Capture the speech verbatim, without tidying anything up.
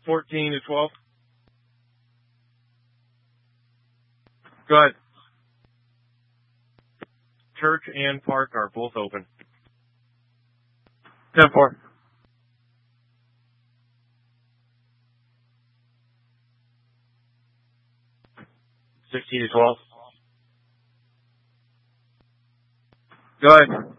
fourteen to twelve. Go ahead. Church and park are both open. ten four. sixteen to twelve. Go ahead.